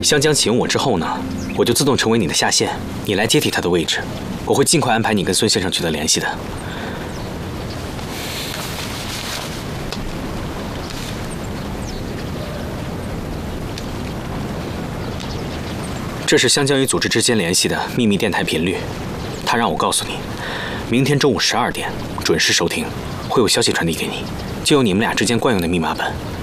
湘江启用我之后呢，我就自动成为你的下线，你来接替他的位置。我会尽快安排你跟孙先生取得联系的。这是湘江与组织之间联系的秘密电台频率，他让我告诉你，明天中午12点准时收听，会有消息传递给你，就用你们俩之间惯用的密码本。